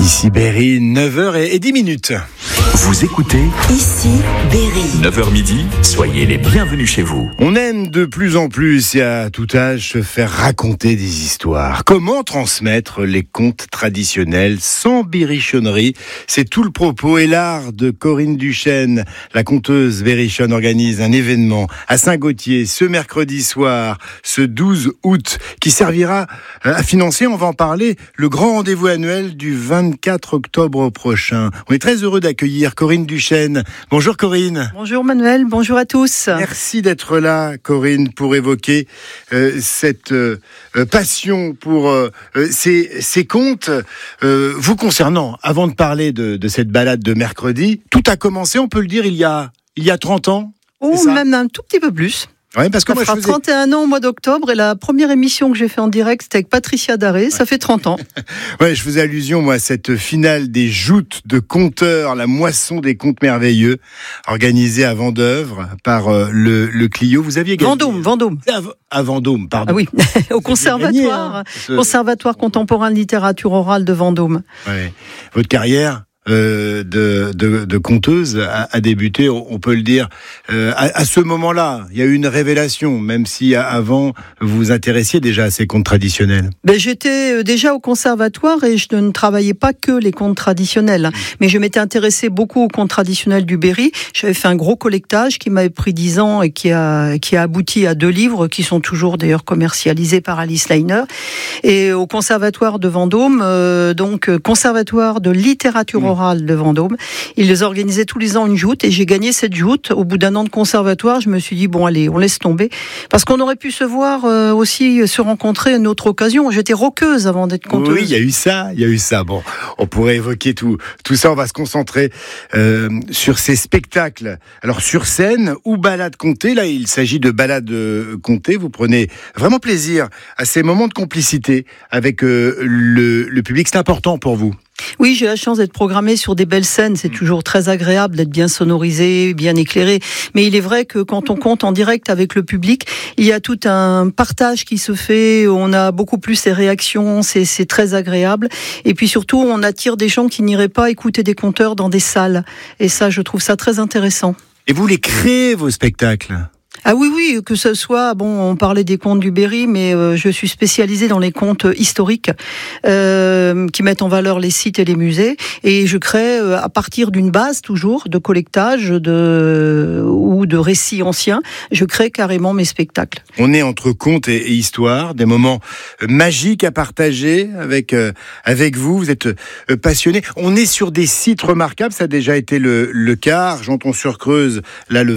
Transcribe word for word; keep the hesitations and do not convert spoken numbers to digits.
Ici Berry, neuf heures dix minutes. Vous écoutez Ici Berry. neuf heures midi, soyez les bienvenus chez vous. On aime de plus en plus et à tout âge se faire raconter des histoires. Comment transmettre les contes traditionnels sans berrichonnerie? C'est tout le propos et l'art de Corinne Duchesne. La conteuse berrichonne organise un événement à Saint-Gauthier ce mercredi soir, ce douze août, qui servira à financer, on va en parler, le grand rendez-vous annuel du vingt-quatre octobre prochain. On est très heureux d'accueillir Corinne Duchesne. Bonjour Corinne. Bonjour Manuel, bonjour à tous. Merci d'être là Corinne pour évoquer euh, cette euh, passion pour euh, ces, ces contes euh, vous concernant. Avant de parler de, de cette balade de mercredi, tout a commencé, on peut le dire, il y a, il y a trente ans. Ou même un tout petit peu plus. Ouais, parce que ça moi, fera je faisais... trente et un ans au mois d'octobre et la première émission que j'ai fait en direct c'était avec Patricia Daré, ouais. Ça fait trente ans. Ouais, je faisais allusion moi à cette finale des joutes de conteurs, la moisson des contes merveilleux, organisée à Vendeuvre par euh, le, le Clio. Vous aviez gagné. Vendôme, Vendôme. À, à Vendôme, pardon. Ah oui, au conservatoire, gagné, hein, ce... conservatoire contemporain de littérature orale de Vendôme. Ouais. Votre carrière Euh, de, de, de conteuse a, a débuté, on, on peut le dire, euh, à, à ce moment-là. Il y a eu une révélation, même si avant vous vous intéressiez déjà à ces contes traditionnels. Ben, j'étais déjà au conservatoire et je ne travaillais pas que les contes traditionnels, mmh. mais je m'étais intéressée beaucoup aux contes traditionnels du Berry. J'avais fait un gros collectage qui m'avait pris dix ans et qui a, qui a abouti à deux livres qui sont toujours d'ailleurs commercialisés par Alice Leiner. Et au conservatoire de Vendôme, euh, donc conservatoire de littérature orale, mmh. de Vendôme. Ils les organisaient tous les ans une joute et j'ai gagné cette joute. Au bout d'un an de conservatoire, je me suis dit bon allez, on laisse tomber parce qu'on aurait pu se voir euh, aussi se rencontrer à une autre occasion. J'étais rockeuse avant d'être conteuse. Oui, il y a eu ça, il y a eu ça. Bon, on pourrait évoquer tout tout ça. On va se concentrer euh, sur ces spectacles. Alors sur scène ou balade contée. Là, il s'agit de balade contée. Vous prenez vraiment plaisir à ces moments de complicité avec euh, le, le public. C'est important pour vous? Oui, j'ai la chance d'être programmée sur des belles scènes. C'est toujours très agréable d'être bien sonorisé, bien éclairé. Mais il est vrai que quand on compte en direct avec le public, il y a tout un partage qui se fait. On a beaucoup plus les réactions. C'est, c'est très agréable. Et puis surtout, on attire des gens qui n'iraient pas écouter des conteurs dans des salles. Et ça, je trouve ça très intéressant. Et vous les créez, vos spectacles ? Ah oui, oui, que ce soit, bon, on parlait des contes du Berry, mais euh, je suis spécialisée dans les contes historiques euh, qui mettent en valeur les sites et les musées. Et je crée, euh, à partir d'une base toujours, de collectage de, ou de récits anciens, je crée carrément mes spectacles. On est entre contes et, et histoire, des moments magiques à partager avec, euh, avec vous. Vous êtes euh, passionné. On est sur des sites remarquables, ça a déjà été le, le cas. Argenton-sur-Creuse, là, le